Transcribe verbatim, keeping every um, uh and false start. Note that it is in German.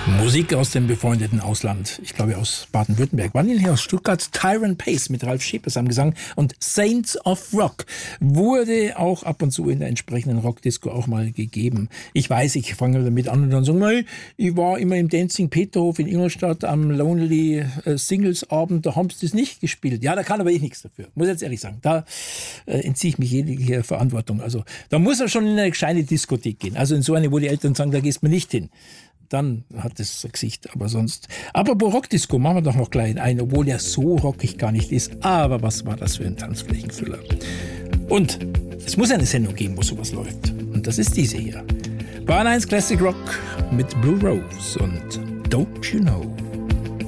Musik aus dem befreundeten Ausland, ich glaube aus Baden-Württemberg, waren hier aus Stuttgart, Tyrant Pace mit Ralf Schepers am Gesang und Saints of Rock wurde auch ab und zu in der entsprechenden Rockdisco auch mal gegeben. Ich weiß, ich fange damit an und dann sagen, hey, ich war immer im Dancing Peterhof in Ingolstadt am Lonely äh, Singles Abend, da haben sie das nicht gespielt. Ja, da kann aber ich nichts dafür, muss ich jetzt ehrlich sagen. Da äh, entziehe ich mich jegliche Verantwortung. Also da muss er schon in eine gescheite Diskothek gehen. Also in so eine, wo die Eltern sagen, da gehst du nicht hin. Dann hat es ein Gesicht, aber sonst. Apropos Rockdisco, machen wir doch noch gleich ein, obwohl der so rockig gar nicht ist. Aber was war das für ein Tanzflächenfüller? Und es muss eine Sendung geben, wo sowas läuft. Und das ist diese hier. Bahn eins Classic Rock mit Blue Rose und Don't You Know.